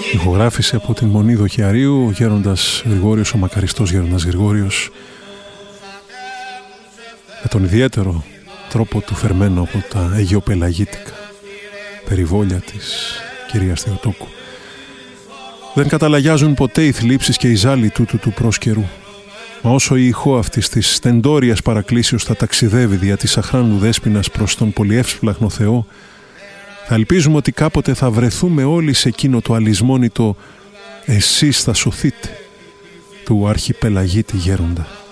Ηχογράφησε από την Μονή Δοχιαρίου ο γέροντας Γρηγόριος, ο μακαριστός γέροντας Γρηγόριος, με τον ιδιαίτερο τρόπο του φερμένο από τα αιγιοπελαγίτικα περιβόλια της κυρίας Θεοτόκου. Δεν καταλαγιάζουν ποτέ οι θλίψεις και οι ζάλοι τούτου του πρόσκαιρου. Μα όσο η ηχό αυτής της στεντόριας παρακλήσεως θα ταξιδεύει δια της αχράνου δέσποινας προς τον πολυεύσπλαχνο Θεό, θα ελπίζουμε ότι κάποτε θα βρεθούμε όλοι σε εκείνο το αλυσμόνητο «Εσείς θα σωθείτε» του αρχιπελαγίτη γέροντα.